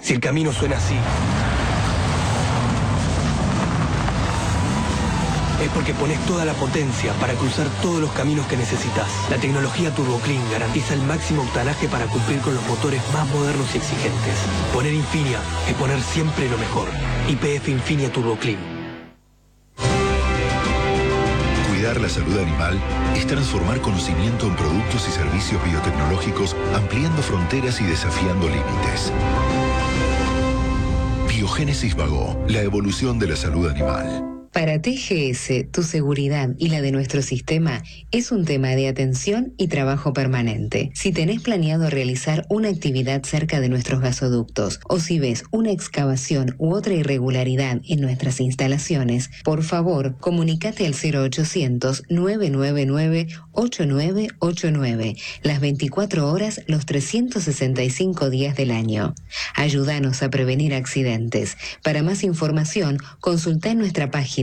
Si el camino suena así, es porque pones toda la potencia para cruzar todos los caminos que necesitas. La tecnología TurboClean garantiza el máximo octanaje para cumplir con los motores más modernos y exigentes. Poner Infinia es poner siempre lo mejor. YPF Infinia TurboClean. Cuidar la salud animal es transformar conocimiento en productos y servicios biotecnológicos, ampliando fronteras y desafiando límites. Biogénesis Vago, la evolución de la salud animal. Para TGS, tu seguridad y la de nuestro sistema es un tema de atención y trabajo permanente. Si tenés planeado realizar una actividad cerca de nuestros gasoductos o si ves una excavación u otra irregularidad en nuestras instalaciones, por favor, comunícate al 0800-999-8989, las 24 horas, los 365 días del año. Ayúdanos a prevenir accidentes. Para más información, consulta en nuestra página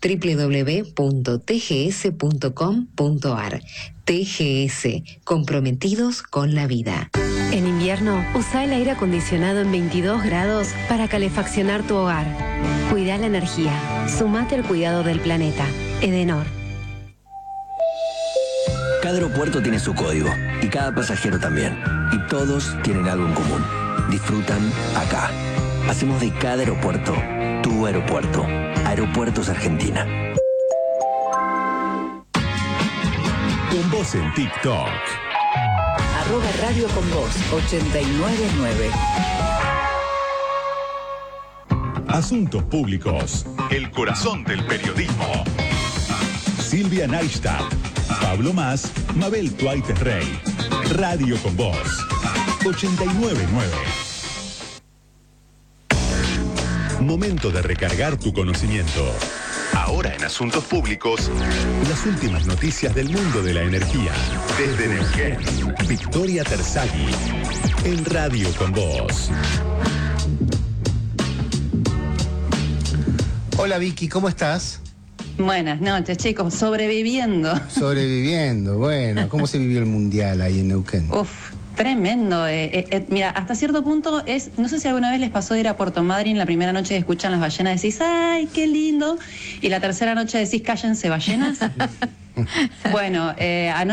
www.tgs.com.ar. TGS, comprometidos con la vida. En invierno, usa el aire acondicionado en 22 grados para calefaccionar tu hogar. Cuida la energía. Sumate al cuidado del planeta. Edenor. Cada aeropuerto tiene su código y cada pasajero también. Y todos tienen algo en común. Disfrutan acá. Hacemos de cada aeropuerto tu aeropuerto. Aeropuertos Argentina. Con vos en TikTok. @Radio con vos 899. Asuntos públicos. El corazón del periodismo. Silvia Neistat, Pablo Mas, Mabel Tuaites Rey. Radio con vos 899. Momento de recargar tu conocimiento. Ahora en Asuntos Públicos, las últimas noticias del mundo de la energía. Desde Neuquén, Victoria Terzaghi, en Radio con Vos. Hola Vicky, ¿cómo estás? Buenas noches, chicos, sobreviviendo. Sobreviviendo, bueno, ¿cómo se vivió el Mundial ahí en Neuquén? Uf. Tremendo. Mira, hasta cierto punto no sé si alguna vez les pasó de ir a Puerto Madryn, la primera noche escuchan las ballenas, decís, ¡ay, qué lindo! Y la tercera noche decís, cállense, ballenas. Bueno, ayer a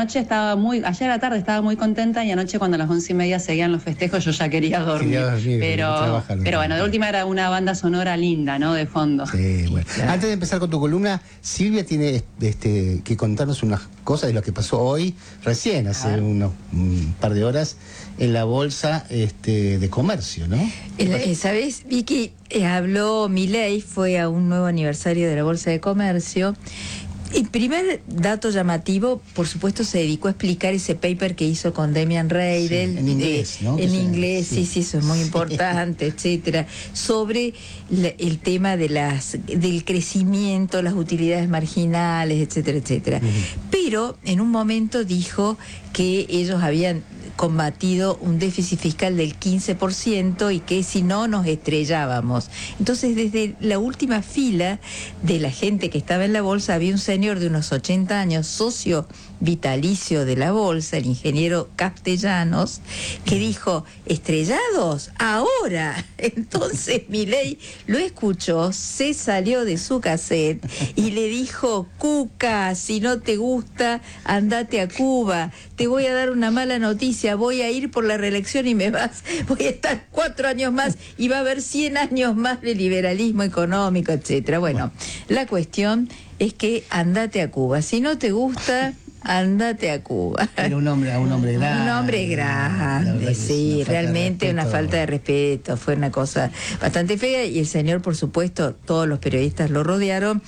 la tarde estaba muy contenta y anoche cuando a las 11:30 seguían los festejos yo ya quería dormir. Pero bueno, de última era una banda sonora linda, ¿no? De fondo. Sí, bueno. Claro. Antes de empezar con tu columna, Silvia tiene que contarnos unas cosas de lo que pasó hoy, recién, hace un par de horas, en la Bolsa de Comercio, ¿no? ¿Sabés, Vicky? Habló Milei, fue a un nuevo aniversario de la Bolsa de Comercio. El primer dato llamativo, por supuesto, se dedicó a explicar ese paper que hizo con Damian Reidel. Sí, en inglés, ¿no? En inglés, sí, eso es muy importante, etcétera. Sobre el tema del crecimiento, las utilidades marginales, etcétera, etcétera. Pero en un momento dijo que ellos habían combatido un déficit fiscal del 15% y que si no nos estrellábamos. Entonces, desde la última fila de la gente que estaba en la bolsa había un señor de unos 80 años, socio vitalicio de la bolsa, el ingeniero Castellanos, que dijo, ¿estrellados? ¡Ahora! Entonces Milei lo escuchó, se salió de su cassette y le dijo, Cuca, si no te gusta, andate a Cuba, te voy a dar una mala noticia, voy a ir por la reelección y voy a estar 4 años más y va a haber 100 años más de liberalismo económico, etcétera. Bueno, la cuestión es que andate a Cuba, si no te gusta, andate a Cuba. Era un hombre grande. Un hombre grande, sí, realmente una falta de respeto, fue una cosa bastante fea y el señor, por supuesto, todos los periodistas lo rodearon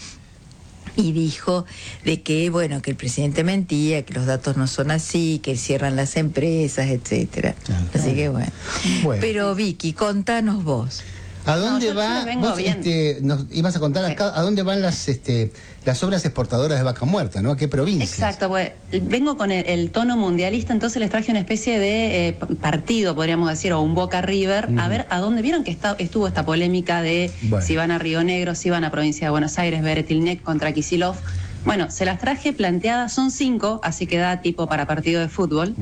y dijo de que, bueno, que el presidente mentía, que los datos no son así, que cierran las empresas, etcétera. Claro. Así que bueno. Pero Vicky, contanos vos. ¿A dónde va? Vos, nos ibas a contar acá, ¿a dónde van las obras exportadoras de vaca muerta, ¿no? ¿A qué provincias? Exacto, pues vengo con el tono mundialista, entonces les traje una especie de partido, podríamos decir, o un Boca River, a ver a dónde vieron que estuvo esta polémica de si van a Río Negro, si van a provincia de Buenos Aires, Beretilnec contra Kicillof. Bueno, se las traje planteadas, son 5, así que da tipo para partido de fútbol.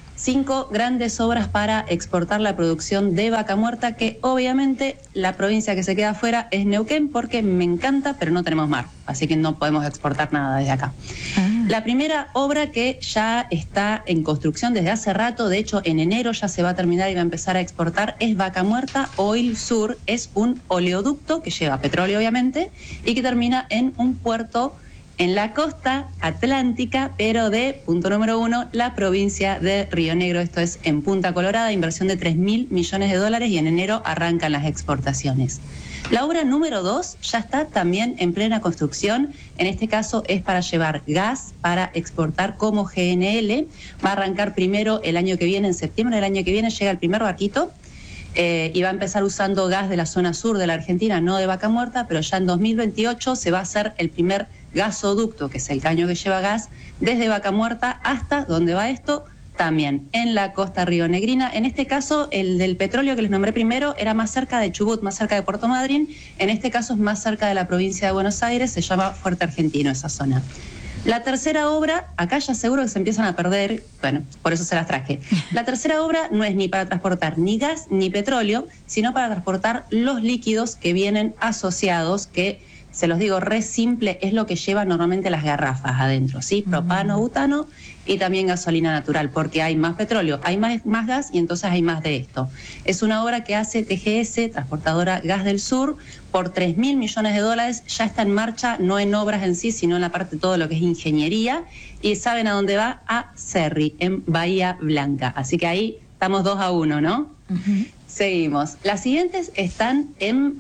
5 grandes obras para exportar la producción de vaca muerta, que obviamente la provincia que se queda afuera es Neuquén, porque me encanta, pero no tenemos mar, así que no podemos exportar nada desde acá. La primera obra que ya está en construcción desde hace rato, de hecho en enero ya se va a terminar y va a empezar a exportar, es Vaca Muerta Oil Sur. Es un oleoducto que lleva petróleo obviamente y que termina en un puerto en la costa atlántica, pero de, punto número 1, la provincia de Río Negro. Esto es en Punta Colorada, inversión de $3.000 millones y en enero arrancan las exportaciones. La obra número 2 ya está también en plena construcción. En este caso es para llevar gas para exportar como GNL. Va a arrancar primero el año que viene, en septiembre del año que viene llega el primer barquito. Y va a empezar usando gas de la zona sur de la Argentina, no de Vaca Muerta, pero ya en 2028 se va a hacer el primer gasoducto, que es el caño que lleva gas, desde Vaca Muerta hasta, ¿dónde va esto? También en la costa rionegrina. En este caso, el del petróleo que les nombré primero era más cerca de Chubut, más cerca de Puerto Madryn. En este caso es más cerca de la provincia de Buenos Aires, se llama Fuerte Argentino esa zona. La tercera obra, acá ya seguro que se empiezan a perder, bueno, por eso se las traje. La tercera obra no es ni para transportar ni gas ni petróleo, sino para transportar los líquidos que vienen asociados, que, se los digo, re simple, es lo que llevan normalmente las garrafas adentro, ¿sí? Propano, butano y también gasolina natural, porque hay más petróleo, hay más gas y entonces hay más de esto. Es una obra que hace TGS, Transportadora Gas del Sur, por $3.000 millones. Ya está en marcha, no en obras en sí, sino en la parte de todo lo que es ingeniería. Y ¿saben a dónde va? A Cerri, en Bahía Blanca. Así que ahí estamos 2-1, ¿no? Seguimos. Las siguientes están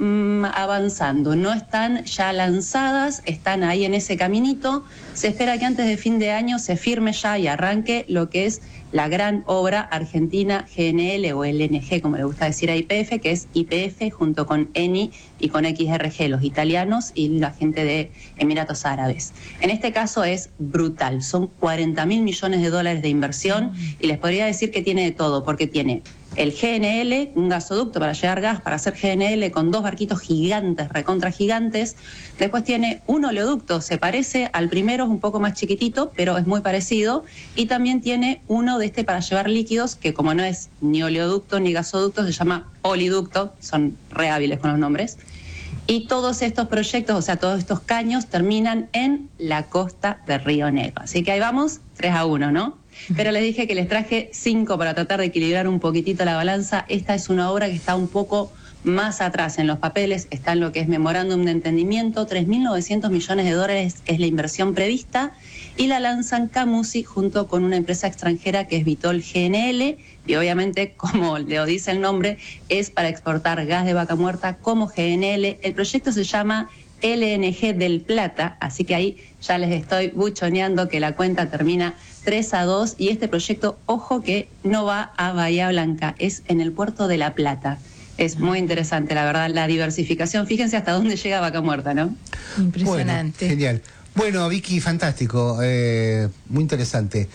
avanzando, no están ya lanzadas, están ahí en ese caminito. Se espera que antes de fin de año se firme ya y arranque lo que es la gran obra argentina GNL o LNG, como le gusta decir a YPF, que es YPF junto con ENI y con XRG, los italianos y la gente de Emiratos Árabes. En este caso es brutal, son $40.000 millones de inversión y les podría decir que tiene de todo, porque tiene el GNL, un gasoducto para llevar gas, para hacer GNL con 2 barquitos gigantes, recontra gigantes. Después tiene un oleoducto, se parece al primero, es un poco más chiquitito, pero es muy parecido. Y también tiene uno de este para llevar líquidos, que como no es ni oleoducto ni gasoducto, se llama oliducto, son re hábiles con los nombres. Y todos estos proyectos, o sea, todos estos caños terminan en la costa de Río Negro. Así que ahí vamos, 3-1, ¿no? Pero les dije que les traje 5 para tratar de equilibrar un poquitito la balanza. Esta es una obra que está un poco más atrás en los papeles, está en lo que es memorándum de entendimiento. $3.900 millones es la inversión prevista y la lanzan Camusi junto con una empresa extranjera que es Vitol GNL, y obviamente, como le dice el nombre, es para exportar gas de vaca muerta como GNL. El proyecto se llama LNG del Plata, así que ahí ya les estoy buchoneando que la cuenta termina 3-2 y este proyecto, ojo que no va a Bahía Blanca, es en el puerto de La Plata. Es muy interesante, la verdad, la diversificación. Fíjense hasta dónde llega Vaca Muerta, ¿no? Impresionante. Bueno, genial. Bueno, Vicky, fantástico, muy interesante.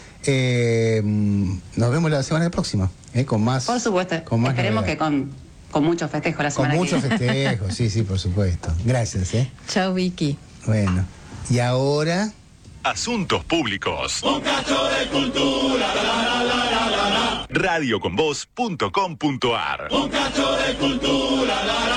Nos vemos la semana próxima, con más. Por supuesto, con más esperemos novedad. Que con mucho festejo la semana que viene. Con mucho festejo, sí, por supuesto. Gracias, Chao, Vicky. Bueno, y ahora... Asuntos públicos. Un cacho de cultura, radioconvoz.com.ar. Un cacho de cultura,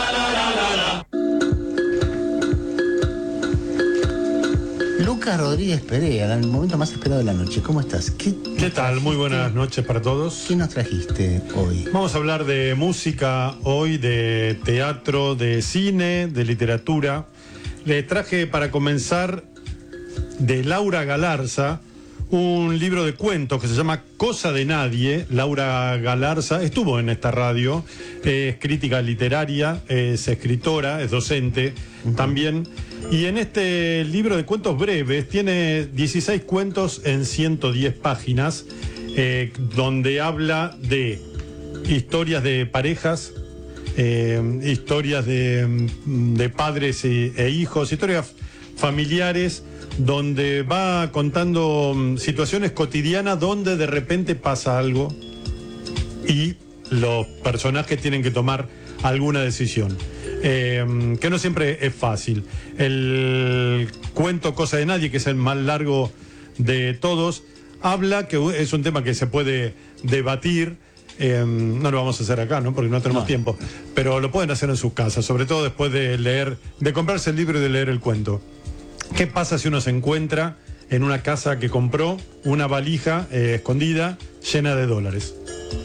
Lucas Rodríguez Perea, el momento más esperado de la noche. ¿Cómo estás? ¿Qué tal? Muy buenas noches para todos. ¿Qué nos trajiste hoy? Vamos a hablar de música hoy, de teatro, de cine, de literatura. Le traje para comenzar de Laura Galarza un libro de cuentos que se llama Cosa de Nadie. Laura Galarza estuvo en esta radio, es crítica literaria, es escritora, es docente también. Y en este libro de cuentos breves tiene 16 cuentos en 110 páginas, donde habla de historias de parejas, historias de padres e hijos, historias familiares, donde va contando situaciones cotidianas donde de repente pasa algo y los personajes tienen que tomar alguna decisión, que no siempre es fácil. El cuento Cosa de Nadie, que es el más largo de todos, habla que es un tema que se puede debatir. No lo vamos a hacer acá, ¿no? Porque no tenemos tiempo, pero lo pueden hacer en sus casas, sobre todo después de leer, de comprarse el libro y de leer el cuento. ¿Qué pasa si uno se encuentra en una casa que compró una valija escondida llena de dólares?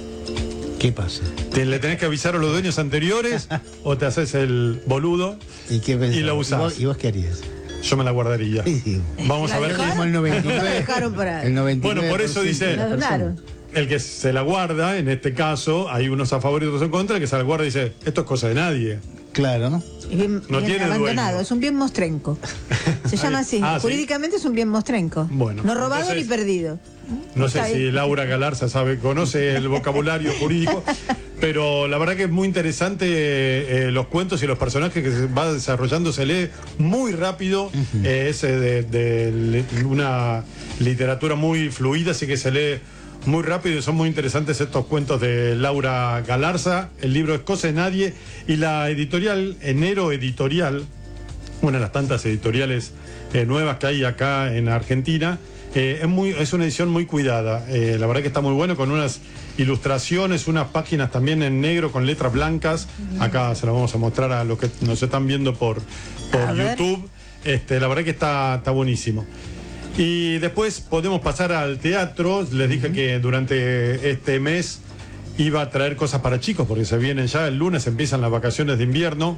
¿Qué pasa? ¿Le tenés que avisar a los dueños anteriores o te haces el boludo y lo usás? ¿Y vos qué harías? Yo me la guardaría. Vamos a ver. El 99. Dejaron por ahí. El 99%. Bueno, por eso dice. La donaron. El que se la guarda, en este caso, hay unos a favor y otros en contra, el que se la guarda y dice, esto es cosa de nadie. Claro, ¿no? Es bien, No bien tiene abandonado, dueño. es un bien mostrenco. Se llama así. Ah, ¿sí? Jurídicamente es un bien mostrenco. Bueno, no robado entonces, ni perdido. No Está sé si bien. Laura Galarza conoce el vocabulario jurídico, pero la verdad que es muy interesante los cuentos y los personajes que se va desarrollando, se lee muy rápido, es de una literatura muy fluida, así que se lee muy rápido y son muy interesantes estos cuentos de Laura Galarza. El libro es Cosa de Nadie y la editorial Enero Editorial, una de las tantas editoriales nuevas que hay acá en Argentina, es una edición muy cuidada. La verdad que está muy bueno, con unas ilustraciones, unas páginas también en negro con letras blancas. Acá se las vamos a mostrar a los que nos están viendo por YouTube. La verdad que está buenísimo. Y después podemos pasar al teatro. Les dije que durante este mes iba a traer cosas para chicos, porque se vienen ya el lunes, empiezan las vacaciones de invierno.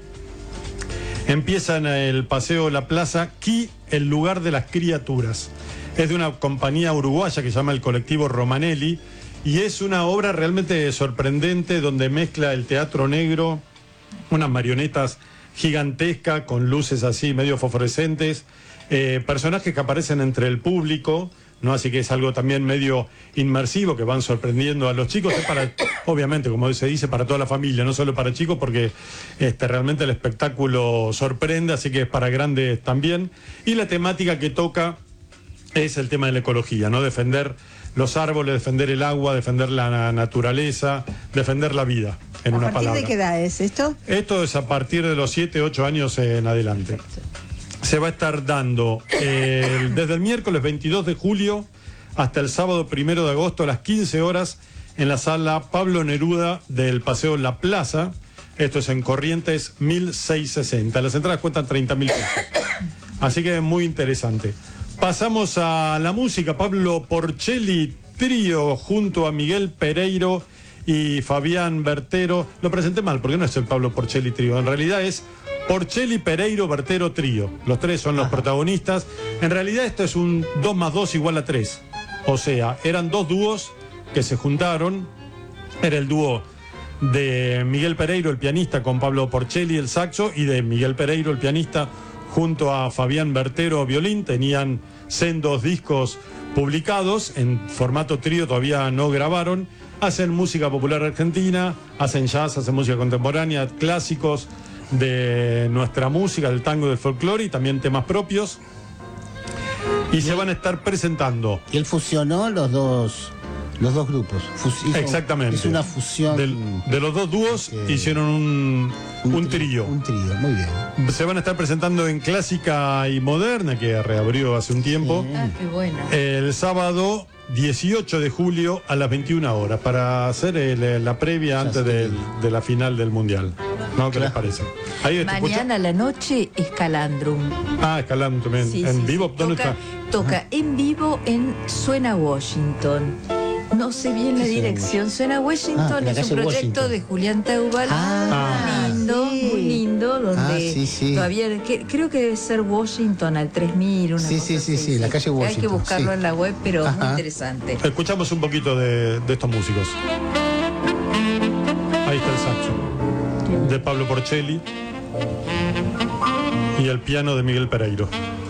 Empiezan el Paseo La Plaza, Qui, el lugar de las criaturas. Es de una compañía uruguaya que se llama el Colectivo Romanelli y es una obra realmente sorprendente donde mezcla el teatro negro, unas marionetas gigantescas con luces así medio fosforescentes, personajes que aparecen entre el público, ¿no? Así que es algo también medio inmersivo que van sorprendiendo a los chicos. Es para, obviamente, como se dice, para toda la familia, no solo para chicos, porque realmente el espectáculo sorprende, así que es para grandes también. Y la temática que toca es el tema de la ecología, ¿no? Defender los árboles, defender el agua, defender la naturaleza, defender la vida, en una palabra. ¿A partir de qué edad es esto? Esto es a partir de los 7, 8 años en adelante. Se va a estar dando desde el miércoles 22 de julio hasta el sábado 1 de agosto a las 15 horas en la sala Pablo Neruda del Paseo La Plaza. Esto es en Corrientes 1660. Las entradas cuestan 30.000 pesos. Así que es muy interesante. Pasamos a la música. Pablo Porcelli Trío junto a Miguel Pereiro y Fabián Bertero. Lo presenté mal porque no es el Pablo Porcelli Trío. En realidad es Porcelli, Pereiro, Bertero, Trío. Los tres son los protagonistas. En realidad esto es un 2 más 2 igual a 3. O sea, eran dos dúos que se juntaron. Era el dúo de Miguel Pereiro, el pianista, con Pablo Porcelli, el saxo, y de Miguel Pereiro, el pianista, junto a Fabián Bertero, violín. Tenían sendos discos publicados en formato trío, todavía no grabaron. Hacen música popular argentina, hacen jazz, hacen música contemporánea, clásicos de nuestra música, del tango, del folclore y también temas propios. Y se van a estar presentando. Y él fusionó los dos grupos. Exactamente. Es una fusión. De los dos dúos hicieron un trío. Un trío, muy bien. Se van a estar presentando en Clásica y Moderna, que reabrió hace un tiempo. Ah, qué bueno. El sábado 18 de julio a las 21 horas para hacer la previa antes de la final del Mundial. ¿No? ¿Qué les parece? Ahí Mañana a la noche, Escalandrum. Ah, Escalandrum también. Sí, ¿En sí, vivo? sí. ¿Dónde está? Toca en vivo en Suena Washington. No sé bien la dirección. Suena Washington la es un calle proyecto Washington. de Julián Taubal. Muy lindo, donde sí. todavía creo que debe ser Washington al 3000. Una cosa sí, la calle Washington. Hay que buscarlo sí. en la web, pero muy Ajá. interesante. Escuchamos un poquito de estos músicos. Ahí está el saxo de Pablo Porcelli y el piano de Miguel Pereiro.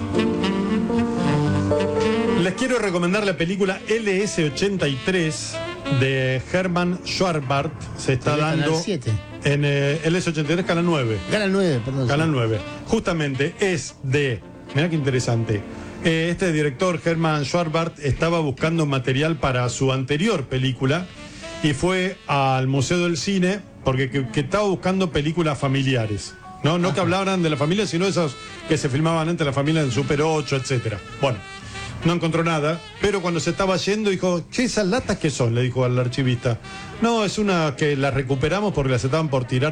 Les quiero recomendar la película LS83 de Hermann Schwartzbart. Se está dando Canal 7. en LS83, Canal 9. Canal 9, perdón. Canal 9. Justamente es de... Mirá qué interesante. Este director, Hermann Schwartzbart, estaba buscando material para su anterior película y fue al Museo del Cine porque que estaba buscando películas familiares. No que hablaran de la familia, sino esas que se filmaban antes, la familia en Super 8, etcétera. Bueno, no encontró nada, pero cuando se estaba yendo dijo, che, ¿esas latas qué son?, le dijo al archivista. No, es una que las recuperamos porque las estaban por tirar